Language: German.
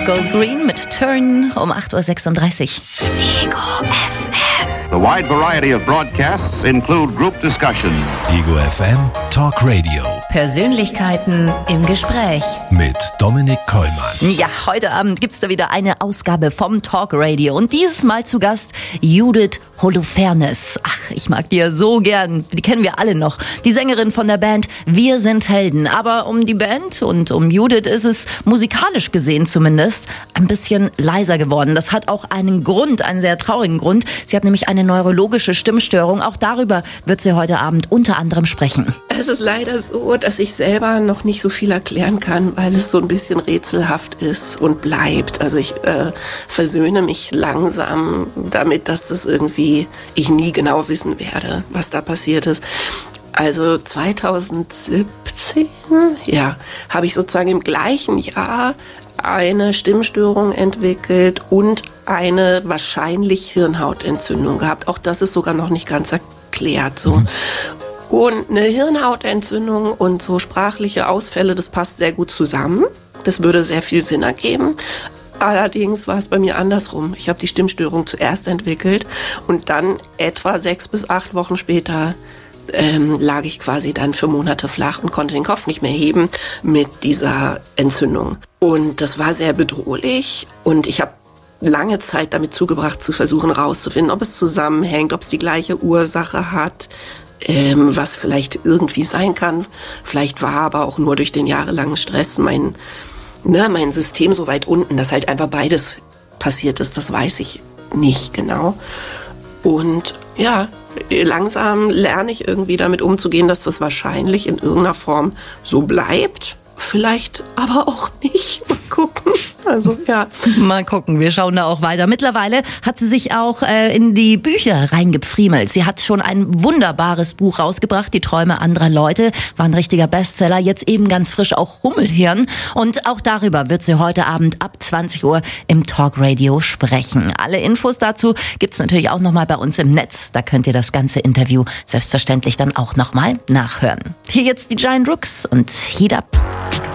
Gold Green mit Turn um 8.36 Uhr. Ego FM. The wide variety of broadcasts include group discussion. Ego FM Talk Radio. Persönlichkeiten im Gespräch. Mit Dominik Kollmann. Ja, heute Abend gibt's da wieder eine Ausgabe vom Talk Radio. Und dieses Mal zu Gast Judith Holofernes. Ach, ich mag die ja so gern. Die kennen wir alle noch. Die Sängerin von der Band Wir sind Helden. Aber um die Band und um Judith ist es musikalisch gesehen zumindest ein bisschen leiser geworden. Das hat auch einen Grund, einen sehr traurigen Grund. Sie hat nämlich eine neurologische Stimmstörung. Auch darüber wird sie heute Abend unter anderem sprechen. Es ist leider so, dass ich selber noch nicht so viel erklären kann, weil es so ein bisschen rätselhaft ist und bleibt. Also ich versöhne mich langsam damit, dass das irgendwie ich nie genau wissen werde, was da passiert ist. Also 2017, habe ich sozusagen im gleichen Jahr eine Stimmstörung entwickelt und eine wahrscheinlich Hirnhautentzündung gehabt. Auch das ist sogar noch nicht ganz erklärt. So. Und eine Hirnhautentzündung und so sprachliche Ausfälle, das passt sehr gut zusammen. Das würde sehr viel Sinn ergeben. Allerdings war es bei mir andersrum. Ich habe die Stimmstörung zuerst entwickelt und dann etwa 6 bis 8 Wochen später lag ich quasi dann für Monate flach und konnte den Kopf nicht mehr heben mit dieser Entzündung. Und das war sehr bedrohlich und ich habe lange Zeit damit zugebracht, zu versuchen rauszufinden, ob es zusammenhängt, ob es die gleiche Ursache hat, was vielleicht irgendwie sein kann. Vielleicht war aber auch nur durch den jahrelangen Stress mein System so weit unten, dass halt einfach beides passiert ist, das weiß ich nicht genau. Und ja, langsam lerne ich irgendwie damit umzugehen, dass das wahrscheinlich in irgendeiner Form so bleibt. Vielleicht aber auch nicht. Mal gucken. Also, ja. Mal gucken, wir schauen da auch weiter. Mittlerweile hat sie sich auch in die Bücher reingepfriemelt. Sie hat schon ein wunderbares Buch rausgebracht, Die Träume anderer Leute. War ein richtiger Bestseller. Jetzt eben ganz frisch auch Hummelhirn. Und auch darüber wird sie heute Abend ab 20 Uhr im Talkradio sprechen. Alle Infos dazu gibt's natürlich auch nochmal bei uns im Netz. Da könnt ihr das ganze Interview selbstverständlich dann auch nochmal nachhören. Hier jetzt die Giant Rooks und Heat Up.